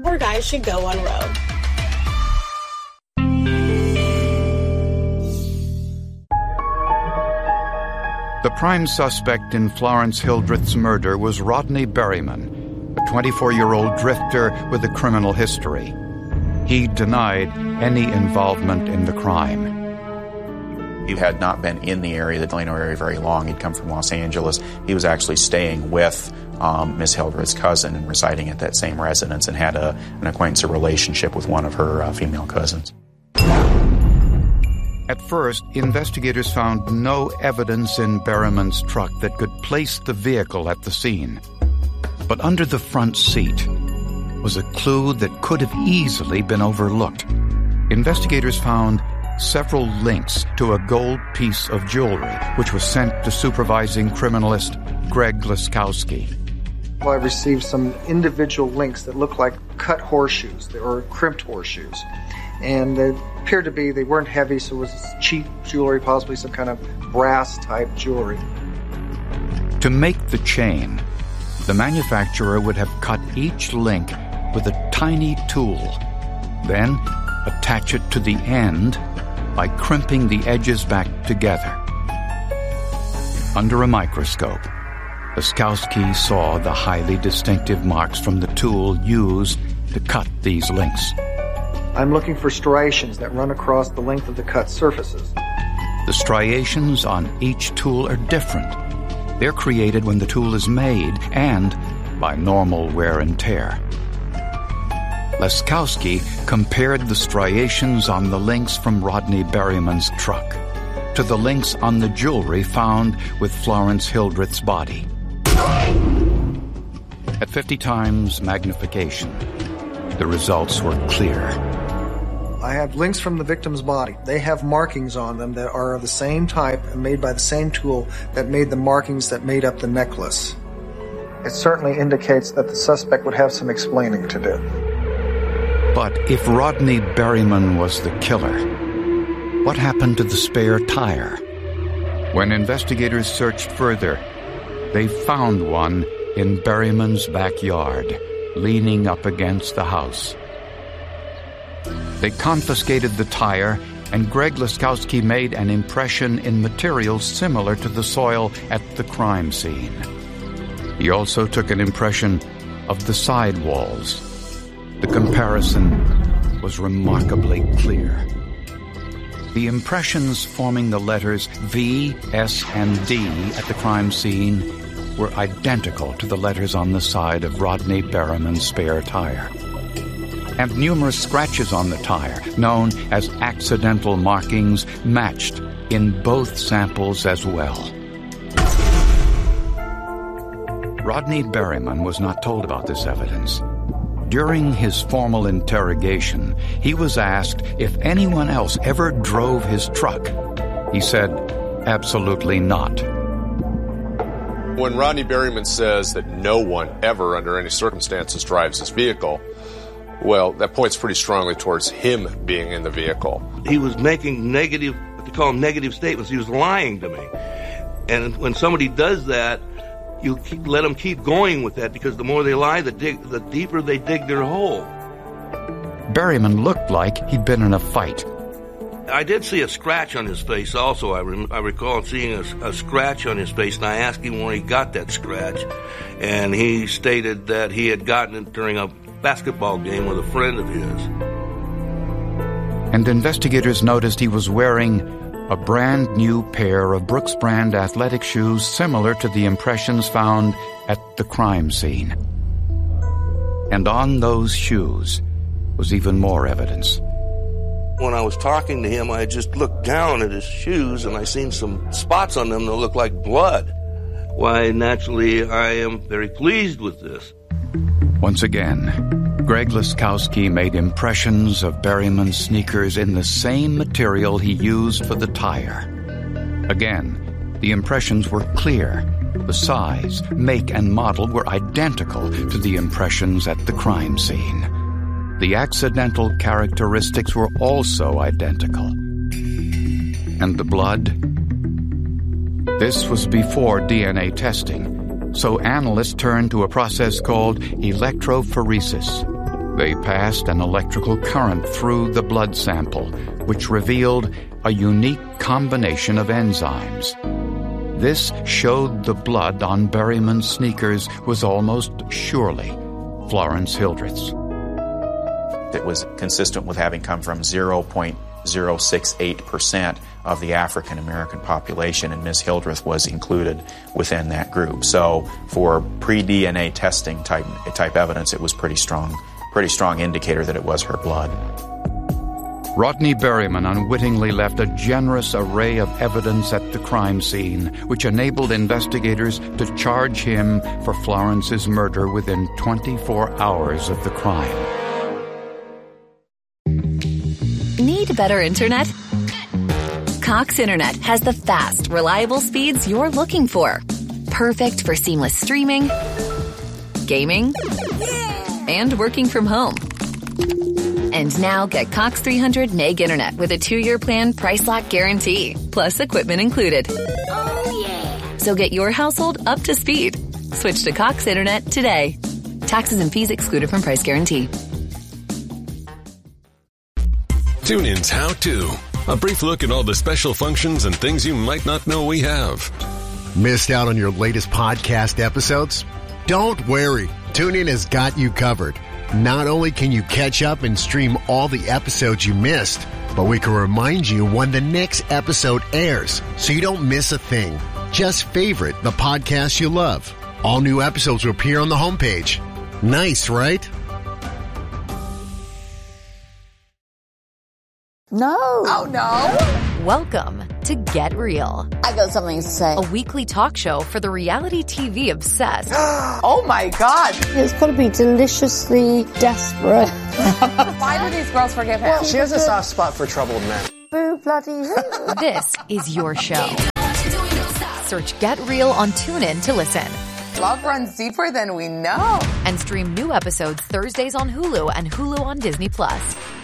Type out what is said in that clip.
where guys should go on road. The prime suspect in Florence Hildreth's murder was Rodney Berryman, a 24-year-old drifter with a criminal history. He denied any involvement in the crime. He had not been in the area, the Delano area, very long. He'd come from Los Angeles. He was actually staying with Miss Hildreth's cousin and residing at that same residence, and had an acquaintance, a relationship with one of her female cousins. At first, investigators found no evidence in Berryman's truck that could place the vehicle at the scene. But under the front seat was a clue that could have easily been overlooked. Investigators found several links to a gold piece of jewelry, which was sent to supervising criminalist Greg Laskowski. Well, I received some individual links that looked like cut horseshoes, or crimped horseshoes. And they appeared to be, they weren't heavy, so it was cheap jewelry, possibly some kind of brass-type jewelry. To make the chain, the manufacturer would have cut each link with a tiny tool, then attach it to the end by crimping the edges back together. Under a microscope, Laskowski saw the highly distinctive marks from the tool used to cut these links. I'm looking for striations that run across the length of the cut surfaces. The striations on each tool are different. They're created when the tool is made and by normal wear and tear. Laskowski compared the striations on the links from Rodney Berryman's truck to the links on the jewelry found with Florence Hildreth's body. At 50 times magnification, the results were clear. I have links from the victim's body. They have markings on them that are of the same type and made by the same tool that made the markings that made up the necklace. It certainly indicates that the suspect would have some explaining to do. But if Rodney Berryman was the killer, what happened to the spare tire? When investigators searched further, they found one in Berryman's backyard, leaning up against the house. They confiscated the tire, and Greg Laskowski made an impression in materials similar to the soil at the crime scene. He also took an impression of the side walls. The comparison was remarkably clear. The impressions forming the letters V, S, and D at the crime scene were identical to the letters on the side of Rodney Berryman's spare tire. And numerous scratches on the tire, known as accidental markings, matched in both samples as well. Rodney Berryman was not told about this evidence. During his formal interrogation, he was asked if anyone else ever drove his truck. He said, absolutely not. When Rodney Berryman says that no one ever, under any circumstances, drives his vehicle, well, that points pretty strongly towards him being in the vehicle. He was making negative, what they call negative statements. He was lying to me. And when somebody does that, you let them keep going with that, because the more they lie, the deeper they dig their hole. Berryman looked like he'd been in a fight. I did see a scratch on his face also. I recall seeing a scratch on his face, and I asked him where he got that scratch. And he stated that he had gotten it during a basketball game with a friend of his. And investigators noticed he was wearing a brand new pair of Brooks brand athletic shoes similar to the impressions found at the crime scene. And on those shoes was even more evidence. When I was talking to him, I just looked down at his shoes and I seen some spots on them that looked like blood. Why, naturally, I am very pleased with this. Once again, Greg Laskowski made impressions of Berryman's sneakers in the same material he used for the tire. Again, the impressions were clear. The size, make, and model were identical to the impressions at the crime scene. The accidental characteristics were also identical. And the blood? This was before DNA testing, so analysts turned to a process called electrophoresis. They passed an electrical current through the blood sample, which revealed a unique combination of enzymes. This showed the blood on Berryman's sneakers was almost surely Florence Hildreth's. It was consistent with having come from 0.068% of the African American population, and Ms. Hildreth was included within that group. So for pre-DNA testing type evidence, it was pretty strong indicator that it was her blood. Rodney Berryman unwittingly left a generous array of evidence at the crime scene, which enabled investigators to charge him for Florence's murder within 24 hours of the crime. Need better internet? Cox Internet has the fast, reliable speeds you're looking for. Perfect for seamless streaming, gaming, and working from home. And now get Cox 300 meg internet with a 2-year plan price lock guarantee, plus equipment included. Oh, yeah. So get your household up to speed. Switch to Cox Internet today. Taxes and fees excluded from price guarantee. TuneIn's How To. A brief look at all the special functions and things you might not know we have. Missed out on your latest podcast episodes? Don't worry. TuneIn has got you covered. Not only can you catch up and stream all the episodes you missed, but we can remind you when the next episode airs so you don't miss a thing. Just favorite the podcast you love. All new episodes will appear on the homepage. Nice, right? No. Oh, no. Welcome to Get Real. I got something to say. A weekly talk show for the reality TV obsessed. Oh, my God. It's got to be deliciously desperate. Why do these girls forgive him? Well, she has a soft spot for troubled men. Boo bloody who. This is your show. Search Get Real on TuneIn to listen. Love runs deeper than we know. And stream new episodes Thursdays on Hulu and Hulu on Disney+.